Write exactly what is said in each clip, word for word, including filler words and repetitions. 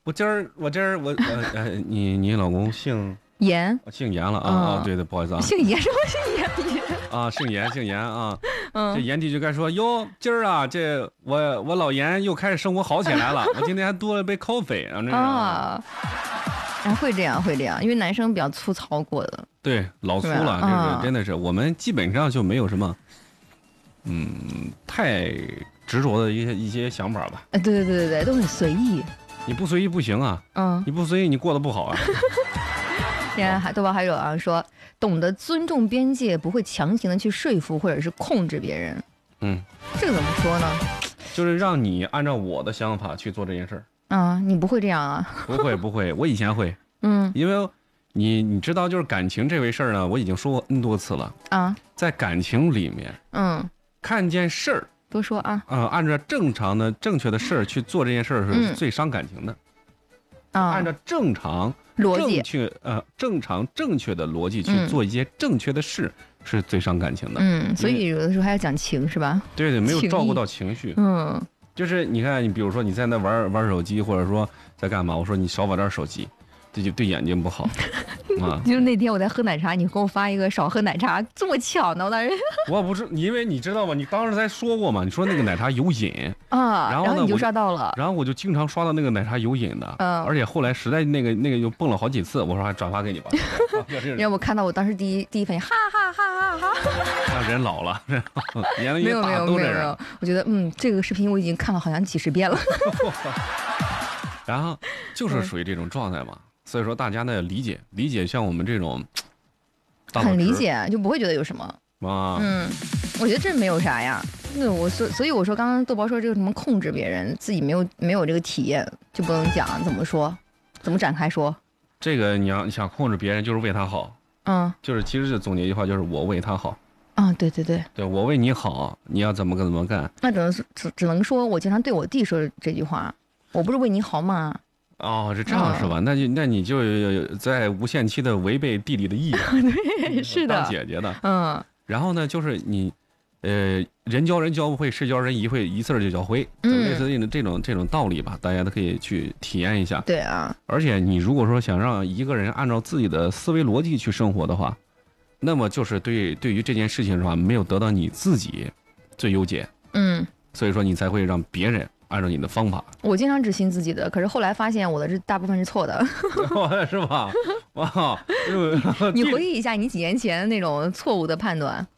我今儿我今儿我呃呃，你你老公姓严， 姓严了啊、 嗯、 啊！对对，不好意思啊， 姓严什么姓严？ 啊，姓严姓严啊。 嗯， 这严弟就该说哟，今儿啊，这我我老严又开始生活好起来了，我今天还多了杯 coffee 啊，这啊，哎，会这样会这样，因为男生比较粗糙过的， 对，老粗了，这是、 啊、 真的是，我们基本上就没有什么，嗯，太执着的一些一些想法吧。 哎，对对对对对，都很随意。 你不随意不行啊， 嗯， 你不随意你过得不好啊。 现在还豆瓣还有人说，懂得尊重边界，不会强行的去说服或者是控制别人。 嗯， 这个怎么说呢？ 就是让你按照我的想法去做这件事儿。 啊，你不会这样啊？ 不会不会，我以前会。 嗯， 因为你你知道，就是感情这回事儿呢，我已经说过 N 多次了啊，在感情里面， 嗯， 看见事儿。 多说啊！ 啊、呃，按照正常的、正确的事儿去做这件事儿是最伤感情的。 啊、嗯， 按照正常逻辑、 正确呃正常正确的逻辑去做一些正确的事，嗯、是最伤感情的。 嗯，所以有的时候还要讲情，是吧？ 对对，没有照顾到情绪。 嗯， 就是你看，你比如说你在那玩玩手机，或者说在干嘛，我说你少玩点手机，这就对眼睛不好。啊！ 就是那天我在喝奶茶，你给我发一个少喝奶茶，这么巧呢？我当时我不是，因为你知道吗？你当时才说过嘛，你说那个奶茶有瘾啊， 然后呢， 然后你就刷到了， 然后我就经常刷到那个奶茶有瘾的， 嗯， 而且后来实在那个那个又蹦了好几次，我说还转发给你吧。 让我看到我当时第一第一反应，哈哈哈哈哈！ 那人老了，年龄没有没有没有没有， 我觉得嗯，这个视频我已经看了好像几十遍了。 然后就是属于这种状态嘛。所以说，大家呢理解理解，像我们这种， 很理解，就不会觉得有什么啊。 嗯，我觉得这没有啥呀。那我所所以我说，刚刚豆包说这个什么控制别人，自己没有没有这个体验，就不能讲。怎么说？怎么展开说？ 这个你要你想控制别人，就是为他好。 嗯， 就是其实总结一句话，就是我为他好。 啊，对对对， 对我为你好，你要怎么个怎么干？ 那只能只只能说我经常对我弟说这句话，我不是为你好吗？ 哦，是这样是吧？嗯、那就那你就在无限期的违背弟弟的意愿， 对，是的， 当姐姐的， 嗯。 然后呢，就是你，呃，人教人教不会，事教人一会，一次就教会，嗯，类似的这种这种道理吧，大家都可以去体验一下。 对啊， 而且你如果说想让一个人按照自己的思维逻辑去生活的话，那么就是对对于这件事情的话，没有得到你自己最优解， 嗯， 所以说你才会让别人按照你的方法。 我经常只信自己的，可是后来发现我的这大部分是错的， 是吧？哇！ 你回忆一下你几年前那种错误的判断，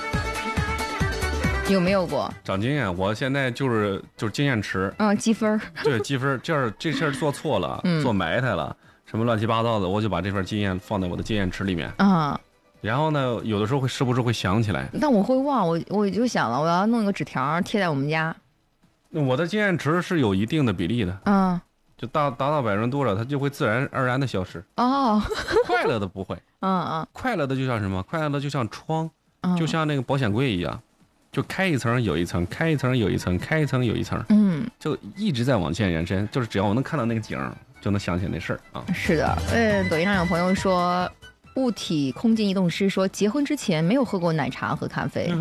有没有过？ 长经验，我现在就是就是经验池， 嗯，积分， 对，积分。这儿这事儿做错了，嗯、做埋汰了，什么乱七八糟的，我就把这份经验放在我的经验池里面啊。 然后呢，有的时候会时不时会想起来， 但我会忘，我我就想了，我要弄一个纸条贴在我们家。 我的经验值是有一定的比例的， 嗯， 就达达到百分之多少，它就会自然而然的消失。 哦， 快乐的不会， 嗯嗯， 快乐的就像什么？快乐的就像窗，嗯、就像那个保险柜一样，就开一层有一层，开一层有一层，开一层有一层， 嗯， 就一直在往前延伸。就是只要我能看到那个景，就能想起那事儿啊。 是的，呃，抖音上有朋友说。物体空间移动师说，结婚之前没有喝过奶茶和咖啡。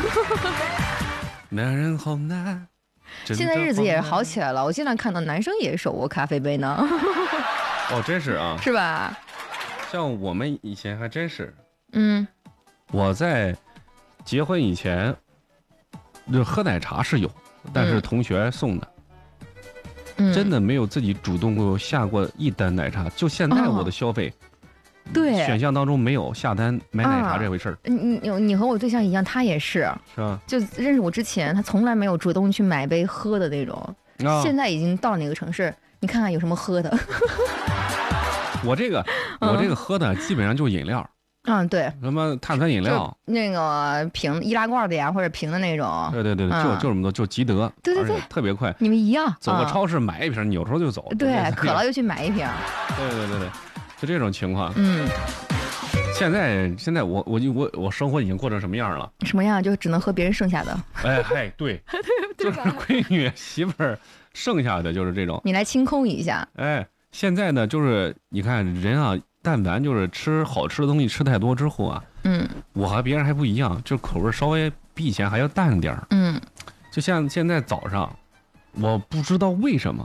男人好难。 现在日子也好起来了，我经常看到男生也手握咖啡杯呢。 哦，真是啊， 是吧？ 像我们以前还真是。 嗯， 我在结婚以前，就喝奶茶是有，但是同学送的。嗯、真的没有自己主动过下过一单奶茶。就现在我的消费。哦对， 选项当中没有下单买奶茶这回事儿。 你你你和我对象一样，他也是， 是吧？ 就认识我之前，他从来没有主动去买杯喝的那种。 啊、 现在已经到哪个城市，你看看有什么喝的。 我这个我这个喝的基本上就是饮料。 嗯，对， 什么碳酸饮料， 那个瓶易拉罐的呀，或者瓶的那种。 对对对， 嗯、 就就这么多，就吉德。 对对对， 特别快。 你们一样， 走个超市买一瓶，扭头就走。 对，渴了又去买一瓶。 对对对对，就这种情况。 嗯。 现在现在我我我我生活已经过成什么样了？ 什么样？就只能喝别人剩下的。 哎嗨，对，就是闺女媳妇儿剩下的就是这种。 你来清空一下。 哎，现在呢，就是你看人啊，但凡就是吃好吃的东西吃太多之后啊， 嗯， 我和别人还不一样，就口味稍微比以前还要淡点儿。 嗯， 就像现在早上，我不知道为什么，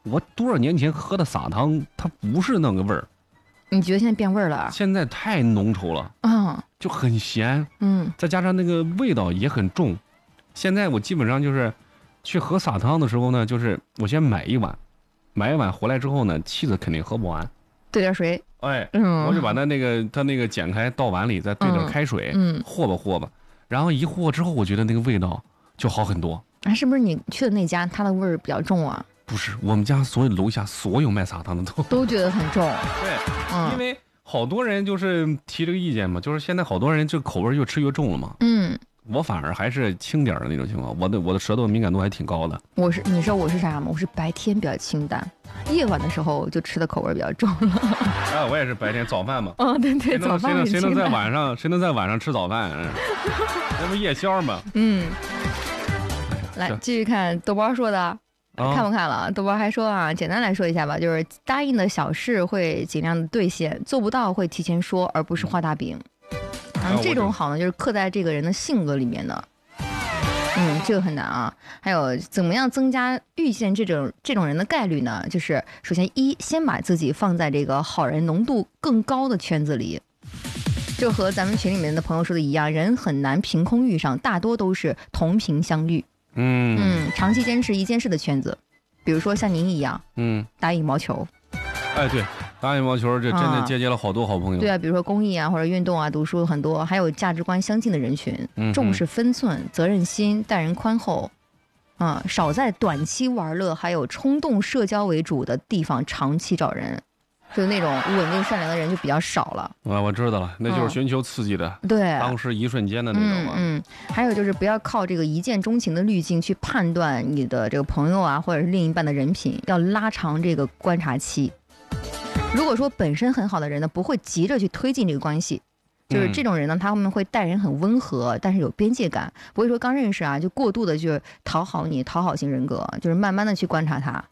我多少年前喝的撒汤，它不是那个味儿。 你觉得现在变味儿了？ 现在太浓稠了， 嗯， 就很咸， 嗯， 再加上那个味道也很重。现在我基本上就是去喝撒汤的时候呢，就是我先买一碗，买一碗回来之后呢，妻子肯定喝不完， 兑点水， 哎， 嗯， 我就把它那个它那个剪开倒碗里，再兑点开水， 嗯， 和吧和吧，然后一和之后，我觉得那个味道就好很多。 啊，是不是你去的那家它的味儿比较重啊？ 不是，我们家所有楼下所有卖撒汤的都都觉得很重。 对， 嗯， 因为好多人就是提这个意见嘛，就是现在好多人这口味越吃越重了嘛。 嗯， 我反而还是轻点的那种情况，我的我的舌头敏感度还挺高的。 我是你知道我是啥吗？我是白天比较清淡，夜晚的时候就吃的口味比较重了。 啊，我也是白天早饭嘛。 哦，对对，早饭谁能谁能在晚上谁能在晚上吃早饭？那不夜宵吗？ 嗯。来继续看豆包说的。 哦、 看不看了？豆包还说啊，简单来说一下吧，就是答应的小事会尽量的兑现，做不到会提前说，而不是画大饼。嗯，这种好呢，就是刻在这个人的性格里面的。嗯，这个很难啊。还有怎么样增加遇见这种这种人的概率呢？就是首先一，先把自己放在这个好人浓度更高的圈子里。就和咱们群里面的朋友说的一样，人很难凭空遇上，大多都是同频相遇。 嗯嗯，长期坚持一件事的圈子，比如说像您一样， 嗯， 打羽毛球。 哎，对，打羽毛球这真的结交了好多好朋友。 啊对啊，比如说公益啊，或者运动啊，读书很多，还有价值观相近的人群， 嗯、 重视分寸、责任心、待人宽厚，嗯，少在短期玩乐还有冲动社交为主的地方长期找人。就那种稳定善良的人就比较少了啊，我知道了，那就是寻求刺激的， 嗯、对， 当时一瞬间的那种嘛。 嗯，嗯还有就是不要靠这个一见钟情的滤镜去判断你的这个朋友啊，或者是另一半的人品，要拉长这个观察期。如果说本身很好的人呢，不会急着去推进这个关系，就是这种人呢，他们会待人很温和，但是有边界感，不会说刚认识啊就过度的去讨好你，讨好型人格，就是慢慢的去观察他。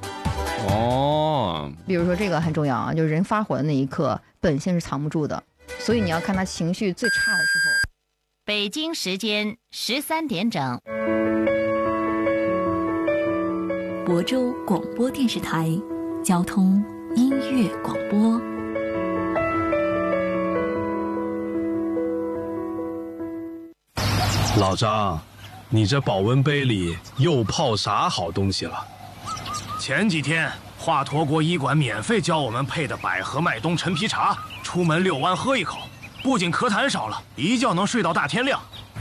哦， 比如说这个很重要啊，就是人发火的那一刻，本性是藏不住的，所以你要看他情绪最差的时候。 北京时间十三点整， 亳州广播电视台交通音乐广播。 老张，你这保温杯里又泡啥好东西了？ 前几天华佗国医馆免费教我们配的百合麦冬陈皮茶，出门遛弯喝一口，不仅咳痰少了，一觉能睡到大天亮。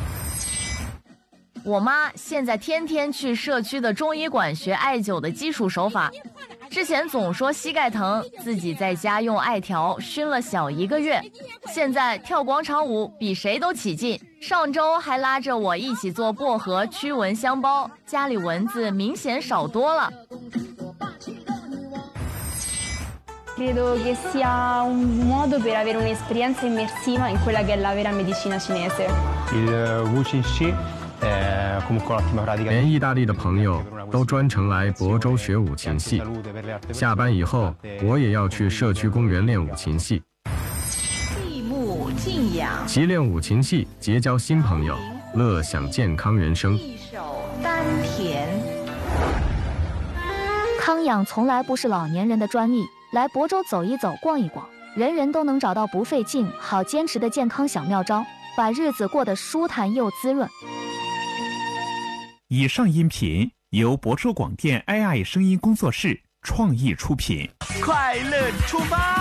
我妈现在天天去社区的中医馆学艾灸的基础手法，之前总说膝盖疼，自己在家用艾条熏了小一个月，现在跳广场舞比谁都起劲。上周还拉着我一起做薄荷驱蚊香包，家里蚊子明显少多了。 Credo che sia un modo per avere un'esperienza immersiva in quella che è la vera medicina cinese. Il Wu Qin Shi è comunque un'ottima pratica. 连意大利的朋友都专程来亳州学五禽戏，下班以后我也要去社区公园练五禽戏。 闭目静养， 习练五禽戏，结交新朋友，乐享健康人生。 一手丹田。 康养从来不是老年人的专利。来亳州走一走逛一逛，人人都能找到不费劲好坚持的健康小妙招，把日子过得舒坦又滋润。 以上音频由亳州广电 A I 声音工作室创意出品。 快乐出发。